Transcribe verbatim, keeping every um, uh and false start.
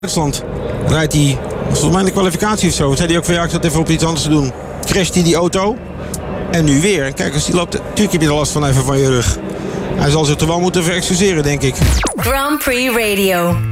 Duitsland rijdt hij, volgens mij in de kwalificatie of zo, zei hij ook van ja, ik zat even op iets anders te doen. Crasht hij die auto en nu weer. En kijk, als die loopt, natuurlijk heb je er last van even van je rug. Hij zal zich er wel moeten verexcuseren, denk ik. Grand Prix Radio.